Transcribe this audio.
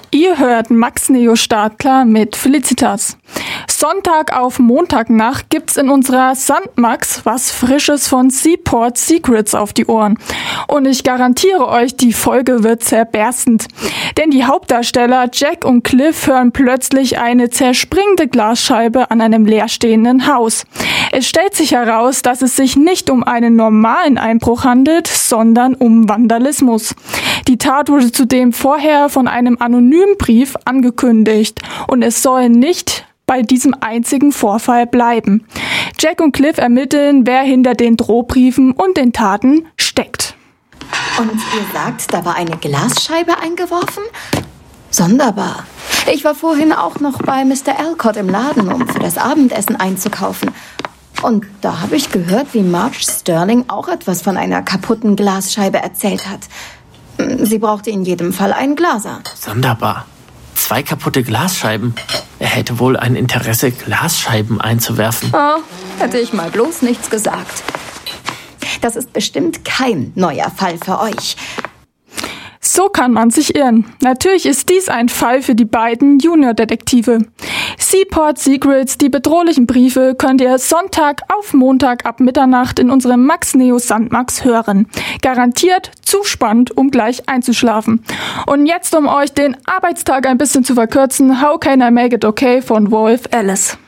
Ihr hört Max Neo Startklar mit Felicitas. Sonntag auf Montagnacht gibt's in unserer Sandmax was Frisches von Seaport Secrets auf die Ohren. Und ich garantiere euch, die Folge wird zerberstend. Denn die Hauptdarsteller Jack und Cliff hören plötzlich eine zerspringende Glasscheibe an einem leerstehenden Haus. Es stellt sich heraus, dass es sich nicht um einen normalen Einbruch handelt, sondern um Vandalismus. Die Tat wurde zudem vorher von einem anonymen Brief angekündigt und es soll nicht bei diesem einzigen Vorfall bleiben. Jack und Cliff ermitteln, wer hinter den Drohbriefen und den Taten steckt. Und ihr sagt, da war eine Glasscheibe eingeworfen? Sonderbar. Ich war vorhin auch noch bei Mr. Alcott im Laden, um für das Abendessen einzukaufen. Und da habe ich gehört, wie Marge Sterling auch etwas von einer kaputten Glasscheibe erzählt hat. Sie brauchte in jedem Fall einen Glaser. Sonderbar. 2 kaputte Glasscheiben. Er hätte wohl ein Interesse, Glasscheiben einzuwerfen. Oh, hätte ich mal bloß nichts gesagt. Das ist bestimmt kein neuer Fall für euch. So kann man sich irren. Natürlich ist dies ein Fall für die beiden Junior-Detektive. Seaport Secrets, die bedrohlichen Briefe, könnt ihr Sonntag auf Montag ab Mitternacht in unserem Max Neo Sandmax hören. Garantiert zu spannend, um gleich einzuschlafen. Und jetzt, um euch den Arbeitstag ein bisschen zu verkürzen, How Can I Make It Okay von Wolf Alice.